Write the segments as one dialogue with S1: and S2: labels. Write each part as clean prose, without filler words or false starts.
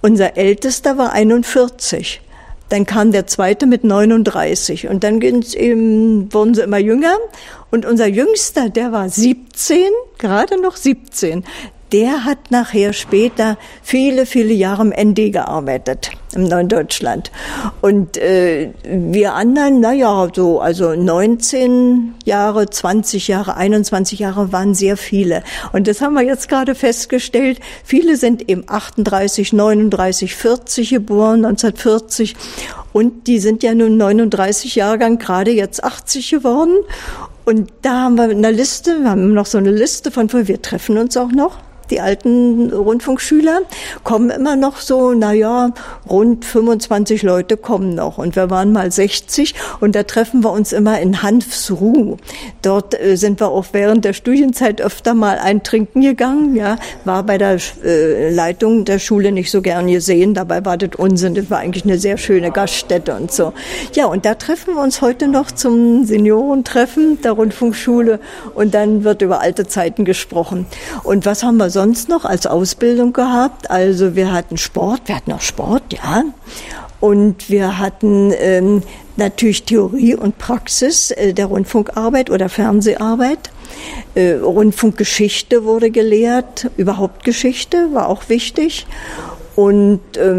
S1: Unser Ältester war 41. Dann kam der Zweite mit 39 und dann wurden sie immer jünger. Und unser Jüngster, der war 17, gerade noch 17. Der hat nachher später viele, viele Jahre im ND gearbeitet, im Neuen Deutschland. Und wir anderen, also 19 Jahre, 20 Jahre, 21 Jahre waren sehr viele. Und das haben wir jetzt gerade festgestellt. Viele sind eben 38, 39, 40 geboren, 1940. Und die sind ja nun 39 Jahrgang, gerade jetzt 80 geworden. Und da haben wir eine Liste, wir haben noch so eine Liste von, wir treffen uns auch noch. Die alten Rundfunkschüler kommen immer noch so, rund 25 Leute kommen noch. Und wir waren mal 60 und da treffen wir uns immer in Hanfsruh. Dort sind wir auch während der Studienzeit öfter mal eintrinken gegangen, ja. War bei der Leitung der Schule nicht so gern gesehen, dabei war das Unsinn, das war eigentlich eine sehr schöne Gaststätte und so. Ja, und da treffen wir uns heute noch zum Seniorentreffen der Rundfunkschule und dann wird über alte Zeiten gesprochen. Und was haben wir sonst noch als Ausbildung gehabt? Also wir hatten auch Sport, ja. Und wir hatten natürlich Theorie und Praxis der Rundfunkarbeit oder Fernseharbeit. Rundfunkgeschichte wurde gelehrt, überhaupt Geschichte war auch wichtig. Und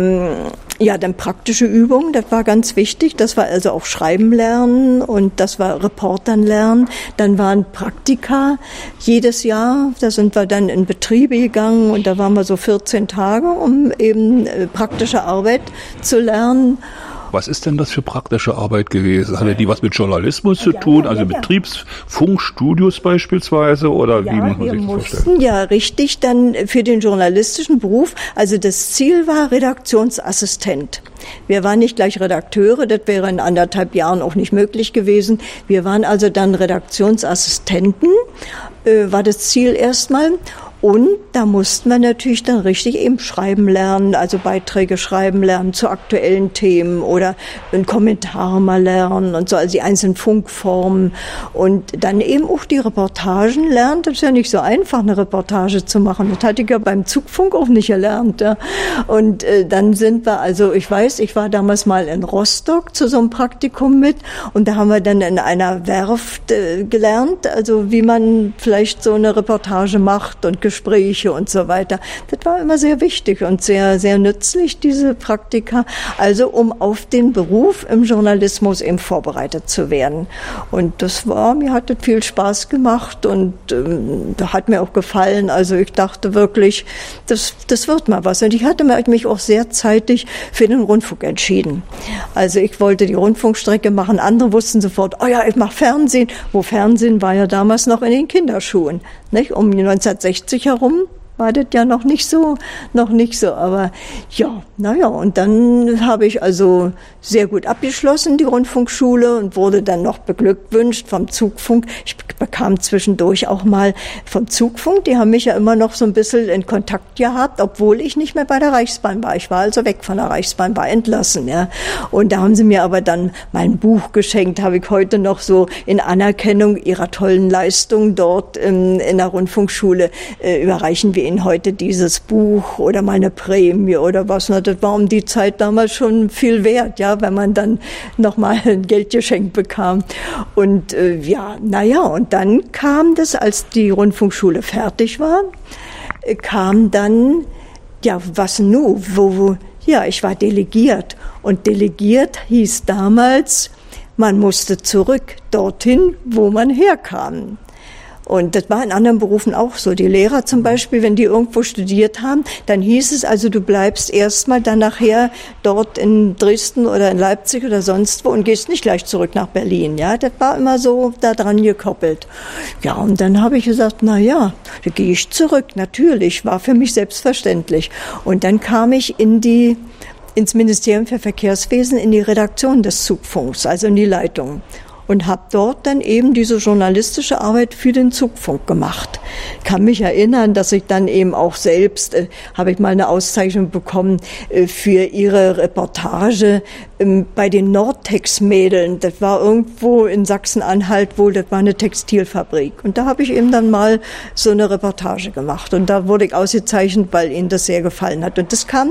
S1: dann praktische Übungen, das war ganz wichtig. Das war also auch Schreiben lernen und das war Reportern lernen. Dann waren Praktika jedes Jahr. Da sind wir dann in Betriebe gegangen und da waren wir so 14 Tage, um eben praktische Arbeit zu lernen.
S2: Was ist denn das für praktische Arbeit gewesen? Hatte die was mit Journalismus zu tun, also Betriebsfunkstudios beispielsweise, oder wie muss man sich das vorstellen?
S1: Ja, richtig, dann für den journalistischen Beruf. Also das Ziel war Redaktionsassistent. Wir waren nicht gleich Redakteure, das wäre in 1,5 Jahren auch nicht möglich gewesen. Wir waren also dann Redaktionsassistenten, war das Ziel erstmal. Und da mussten wir natürlich dann richtig eben schreiben lernen, also Beiträge schreiben lernen zu aktuellen Themen oder einen Kommentar mal lernen und so, also die einzelnen Funkformen. Und dann eben auch die Reportagen lernen. Das ist ja nicht so einfach, eine Reportage zu machen. Das hatte ich ja beim Zugfunk auch nicht gelernt. Ja. Und dann sind wir, also ich war damals mal in Rostock zu so einem Praktikum mit und da haben wir dann in einer Werft gelernt, also wie man vielleicht so eine Reportage macht und Gespräche und so weiter. Das war immer sehr wichtig und sehr, sehr nützlich, diese Praktika. Also um auf den Beruf im Journalismus eben vorbereitet zu werden. Und mir hat das viel Spaß gemacht und hat mir auch gefallen. Also ich dachte wirklich, das wird mal was. Und ich hatte mich auch sehr zeitig für den Rundfunk entschieden. Also ich wollte die Rundfunkstrecke machen. Andere wussten sofort, ich mache Fernsehen. Wo Fernsehen war ja damals noch in den Kinderschuhen. Nicht? Um 1960 herum war das ja noch nicht so, aber und dann habe ich also sehr gut abgeschlossen, die Rundfunkschule, und wurde dann noch beglückwünscht vom Zugfunk. Ich bekam zwischendurch auch mal vom Zugfunk, die haben mich ja immer noch so ein bisschen in Kontakt gehabt, obwohl ich nicht mehr bei der Reichsbahn war. Ich war also weg von der Reichsbahn, war entlassen, ja. Und da haben sie mir aber dann mein Buch geschenkt, habe ich heute noch so in Anerkennung ihrer tollen Leistung dort in der Rundfunkschule, überreichen wir Ihnen heute dieses Buch oder mal eine Prämie oder was. Das war um die Zeit damals schon viel wert, ja, wenn man dann nochmal ein Geld geschenkt bekam. Und und dann kam das, als die Rundfunkschule fertig war, kam dann, was nun, ich war delegiert. Und delegiert hieß damals, man musste zurück dorthin, wo man herkam. Und das war in anderen Berufen auch so. Die Lehrer zum Beispiel, wenn die irgendwo studiert haben, dann hieß es also, du bleibst erstmal dann nachher dort in Dresden oder in Leipzig oder sonst wo und gehst nicht gleich zurück nach Berlin. Ja, das war immer so da dran gekoppelt. Ja, und dann habe ich gesagt, da gehe ich zurück. Natürlich, war für mich selbstverständlich. Und dann kam ich ins Ministerium für Verkehrswesen, in die Redaktion des Zugfunks, also in die Leitung. Und habe dort dann eben diese journalistische Arbeit für den Zugfunk gemacht. Kann mich erinnern, dass ich dann eben auch selbst, habe ich mal eine Auszeichnung bekommen für ihre Reportage bei den Nordtex-Mädeln. Das war irgendwo in Sachsen-Anhalt das war eine Textilfabrik. Und da habe ich eben dann mal so eine Reportage gemacht. Und da wurde ich ausgezeichnet, weil ihnen das sehr gefallen hat. Und das kam dann auf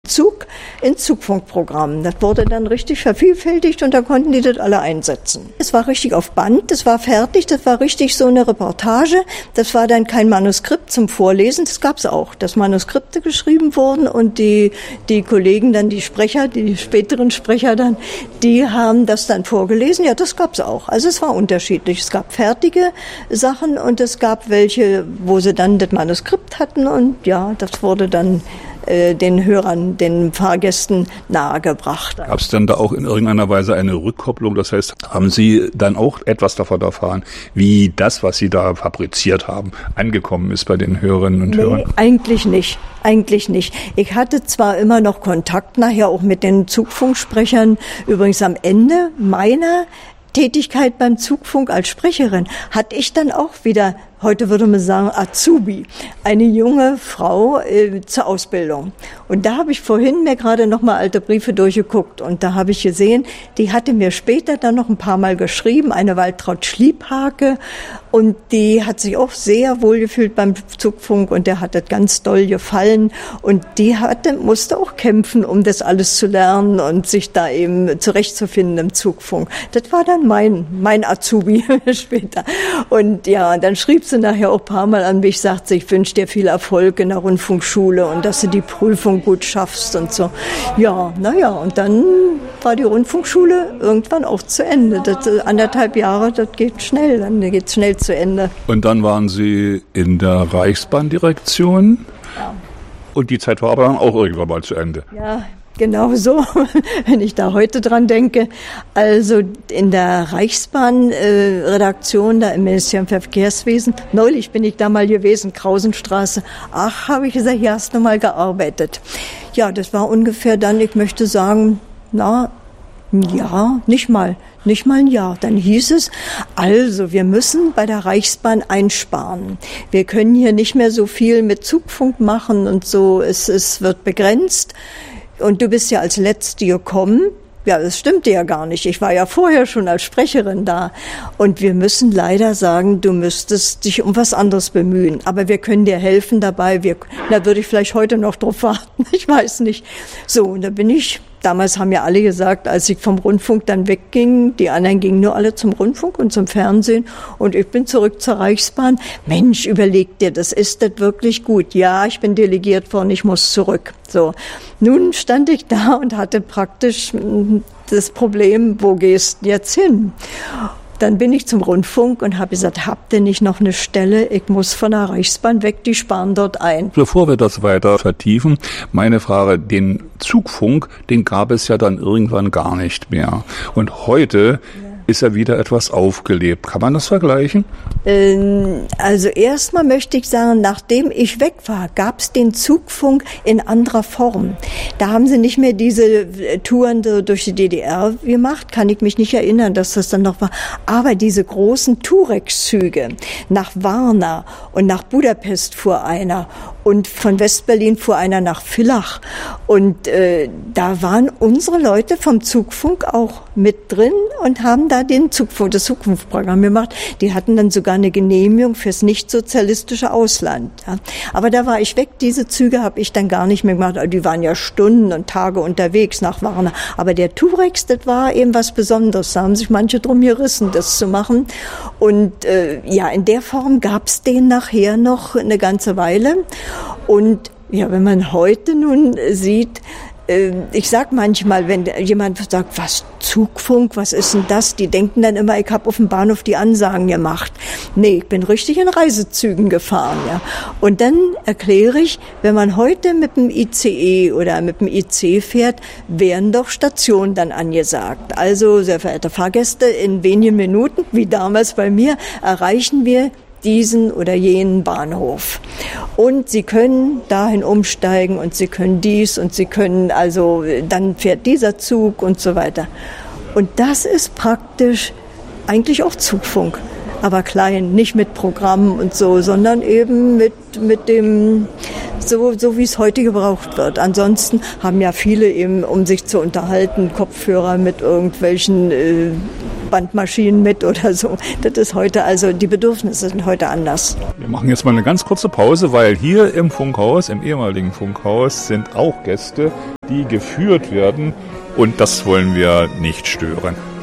S1: Zug ins Zugfunkprogramm. Das wurde dann richtig vervielfältigt und da konnten die das alle einsetzen. Es war richtig auf Band, das war fertig, das war richtig so eine Reportage. Das war dann kein Manuskript zum Vorlesen, das gab's auch, dass Manuskripte geschrieben wurden und die Kollegen dann, die Sprecher, die späteren Sprecher dann, die haben das dann vorgelesen. Ja, das gab's auch. Also es war unterschiedlich. Es gab fertige Sachen und es gab welche, wo sie dann das Manuskript hatten und ja, das wurde dann den Hörern, den Fahrgästen nahegebracht.
S2: Gab es denn da auch in irgendeiner Weise eine Rückkopplung? Das heißt, haben Sie dann auch etwas davon erfahren, wie das, was Sie da fabriziert haben, angekommen ist bei den Hörerinnen und Hörern?
S1: Eigentlich nicht. Eigentlich nicht. Ich hatte zwar immer noch Kontakt nachher auch mit den Zugfunksprechern. Übrigens am Ende meiner Tätigkeit beim Zugfunk als Sprecherin hatte ich dann auch wieder, heute würde man sagen Azubi, eine junge Frau zur Ausbildung. Und da habe ich vorhin mir gerade noch mal alte Briefe durchgeguckt und da habe ich gesehen, die hatte mir später dann noch ein paar Mal geschrieben, eine Waltraud Schliephake, und die hat sich auch sehr wohl gefühlt beim Zugfunk und der hat das ganz doll gefallen und die musste auch kämpfen, um das alles zu lernen und sich da eben zurechtzufinden im Zugfunk. Das war dann mein Azubi später. Und ja, dann schrieb sie nachher auch ein paar Mal an mich, sagte, ich wünsche dir viel Erfolg in der Rundfunkschule und dass du die Prüfung gut schaffst und so. Ja, naja, und dann war die Rundfunkschule irgendwann auch zu Ende. Das 1,5 Jahre, das geht schnell, dann geht's schnell zu Ende.
S2: Und dann waren Sie in der Reichsbahndirektion. Ja. Und die Zeit war aber dann auch irgendwann mal zu Ende.
S1: Ja, genau so, wenn ich da heute dran denke. Also in der Reichsbahnredaktion, da im Ministerium für Verkehrswesen, neulich bin ich da mal gewesen, Krausenstraße. Ach, habe ich gesagt, hier hast du mal gearbeitet. Ja, das war ungefähr dann, ich möchte sagen, ein Jahr, nicht mal ein Jahr. Dann hieß es, also wir müssen bei der Reichsbahn einsparen. Wir können hier nicht mehr so viel mit Zugfunk machen und so, es wird begrenzt. Und du bist ja als Letzte gekommen. Ja, das stimmte ja gar nicht. Ich war ja vorher schon als Sprecherin da. Und wir müssen leider sagen, du müsstest dich um was anderes bemühen. Aber wir können dir helfen dabei. Da würde ich vielleicht heute noch drauf warten. Ich weiß nicht. So, und da bin ich. Damals haben ja alle gesagt, als ich vom Rundfunk dann wegging, die anderen gingen nur alle zum Rundfunk und zum Fernsehen und ich bin zurück zur Reichsbahn. Mensch, überleg dir, ist das wirklich gut? Ja, ich bin delegiert worden, ich muss zurück. So, nun stand ich da und hatte praktisch das Problem, wo gehst du jetzt hin? Dann bin ich zum Rundfunk und habe gesagt, habt ihr nicht noch eine Stelle? Ich muss von der Reichsbahn weg, die sparen dort ein.
S2: Bevor wir das weiter vertiefen, meine Frage, den Zugfunk, den gab es ja dann irgendwann gar nicht mehr. Und heute ist er wieder etwas aufgelebt. Kann man das vergleichen?
S1: Also erstmal möchte ich sagen, nachdem ich weg war, gab es den Zugfunk in anderer Form. Da haben sie nicht mehr diese Touren durch die DDR gemacht, kann ich mich nicht erinnern, dass das dann noch war. Aber diese großen Turex-Züge nach Varna und nach Budapest fuhr einer und von Westberlin fuhr einer nach Villach. Und da waren unsere Leute vom Zugfunk auch mit drin und haben da das Zugfunkprogramm gemacht. Die hatten dann sogar eine Genehmigung fürs nicht-sozialistische Ausland. Ja. Aber da war ich weg. Diese Züge habe ich dann gar nicht mehr gemacht. Die waren ja Stunden und Tage unterwegs nach Varna. Aber der Turex, das war eben was Besonderes. Da haben sich manche drum gerissen, das zu machen. Und in der Form gab es den nachher noch eine ganze Weile. Und ja, wenn man heute nun sieht, ich sag manchmal, wenn jemand sagt, was, Zugfunk, was ist denn das? Die denken dann immer, ich habe auf dem Bahnhof die Ansagen gemacht. Nee, ich bin richtig in Reisezügen gefahren, ja. Und dann erkläre ich, wenn man heute mit dem ICE oder mit dem IC fährt, werden doch Stationen dann angesagt. Also, sehr verehrte Fahrgäste, in wenigen Minuten, wie damals bei mir, erreichen wir diesen oder jenen Bahnhof. Und Sie können dahin umsteigen und Sie können dies und Sie können, also dann fährt dieser Zug und so weiter. Und das ist praktisch eigentlich auch Zugfunk, aber klein, nicht mit Programmen und so, sondern eben mit dem, so wie es heute gebraucht wird. Ansonsten haben ja viele eben, um sich zu unterhalten, Kopfhörer mit irgendwelchen Bandmaschinen mit oder so. Das ist heute also, die Bedürfnisse sind heute anders.
S2: Wir machen jetzt mal eine ganz kurze Pause, weil hier im Funkhaus, im ehemaligen Funkhaus, sind auch Gäste, die geführt werden und das wollen wir nicht stören.